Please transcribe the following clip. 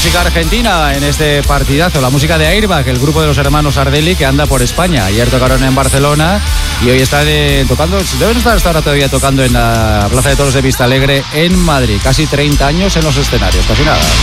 música argentina en este partidazo, la música de Airbag, el grupo de los hermanos Ardelli que anda por España. Ayer tocaron en Barcelona y hoy están tocando, deben estar hasta ahora todavía tocando en la Plaza de Toros de Vistalegre en Madrid. Casi 30 años en los escenarios, casi nada.